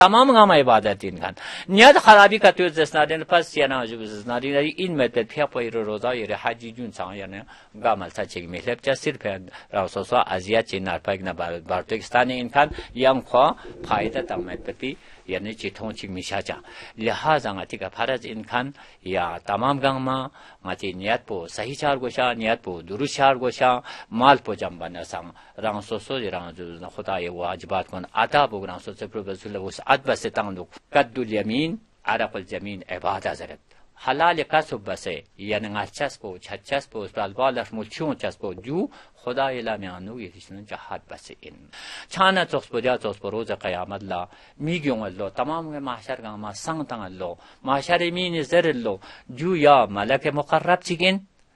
tamam ngama ibadatin kan niyat kharabi katyo zasnadin pas yana zasnadin in metet phya poiro roza yere haji jun sang yana gamal sa chig mehlep cha sirf rasoso azia chinar pagna bartekistani inkan yang kho फायदा तमत पति यानी चिथों चिक मिशाचा लिहाजा ngati ka faraz inkan ya tamam gangma ngati niat po sahi char gosha niat po durushar gosha mal po jambana sang rang so so rang ju na khuda ye wajibat kon ata bo rang so se profesor us adba se tangdu qaddul yamin araqul jamin ibada zarat halal kasb base yani ngachas po chachas po balbalar mulchun chas po ju खुदा इलामियानु ये हिस्सन जहाद बसे इन छाना chokes बजा chokes रोज क़यामत ला मीग्यों अल्लो तमाम के माशर का मा संग तंग अल्लो माशर मीन जर अल्लो जू या मलक मुकर्रब चिगिन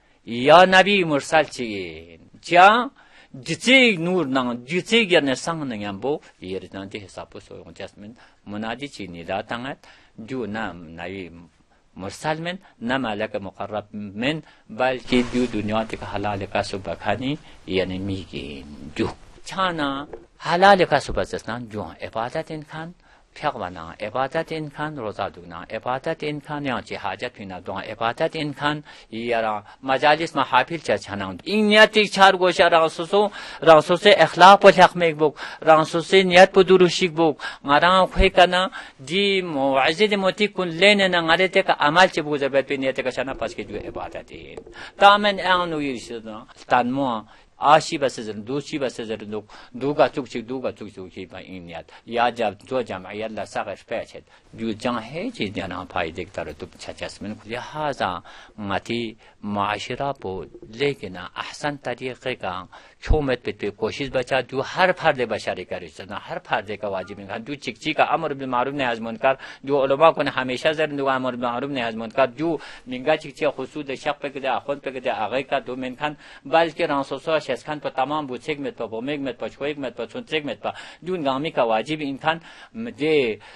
या नबी मुरसल चिगिन क्या जिसे नूर नंग जिसे गिरने संग नंगबो ये रजना दे हिसाब सो जस्मिन मुनाजी ची निदा तंगत जू नाम नबी मुरसल में न मलक मुकर्रब में बल्कि जो दुनिया तक हलाल का सुबह खानी यानी मीगिन जो छाना हलाल का सुबह जस्ना जो इबादत इनखान फ्यागवाना इबादत इनखान रोजा दुना इबादत इनखान या ची हाजत बिना दुआ इबादत इनखान यारा मजालिस में हाफिल छाना इन नियत चार गोशा रासो से अखलाक पर हक में बुक रासो से नियत पर दुरुशिक book ngara khoi kana di mu'azzid moti kun lene na ngare te ka amal che buza bet pe niat ka shana pas ke ju ibadat in tamen anu yisna tanmo आशी बस दूसरी बस दूगा चुक बा इनियत या जब जो जमायत ला सगश पैचत जो जंग है चीज जना भाई देखता रहे तो छचस्मिन लिहाजा मती माशरा पो लेकिन अहसन तरीके का छोमत पे कोशिश बचा जो हर फर्द बशरी करे सना हर फर्द का वाजिब है जो चिकची का अमर बिल मारूफ नही मुनकर जो उलमा को हमेशा जर अमर बिल मारूफ नही मुनकर जो मिंगा चिकची खुसूद शक पे के अखुन पे के आगे का दो मेन खान बल्कि रासो शेखन पर तमाम बुछेक में तो बोमेक में तो छोएक में तो सुनसेक में तो जून गामी का वाजिब इनखान जे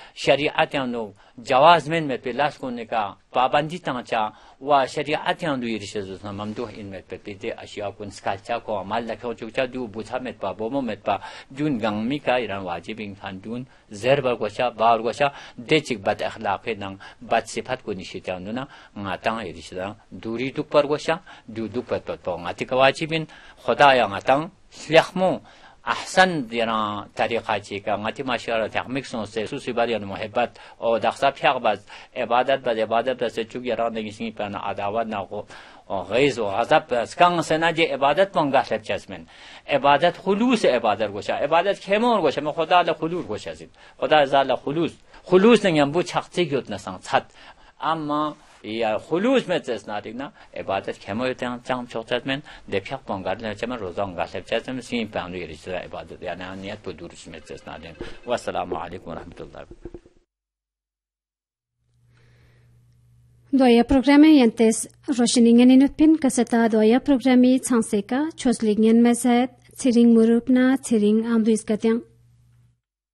शरीयत यानो जवाज में पे लाश कोने का पाबंदी तांचा व शरीयत यानो यरिशज ममदूह इनमें पे दे अशिया को स्काचा को अमल लखो चुचा जो बुछा में तो बोमो में तो जून गामी का इरान वाजिब इनखान जून जरब गोशा बार गोशा देचिक बद अखलाक नंग बद सिफत को निशिता नुना ngata यरिशदा दूरी दुख पर गोशा जो दुख पर तो ngati का वाजिबिन खुदा या ngатang slikhmo ahsan yana tariqa chika ngati mashara tahmik son se susi bari an muhabbat o dakhsa phiaqbaz ibadat se chuk yara ngi pana adawat na ko غیظ و غضب اسکان سنا جه عبادت پنگاه لب چسمن عبادت خلوص عبادت گوشه عبادت کمون گوشه من خدا ل خلوص گوشه زید خدا زال خلوص نگم بو چختی گیوت نسان صد اما یا خلوص متس نادینا عبادت کمویت جام چوتت من دپیق پنگاه لب چمن روزان گاه لب چسمن سین پانو یریش عبادت یعنی نیت بو درست متس نادین و السلام علیکم و رحمت الله Doya programe yantes roshningen inutpin kasata doya programi changseka choslingen meset chiring murupna chiring amduis katyang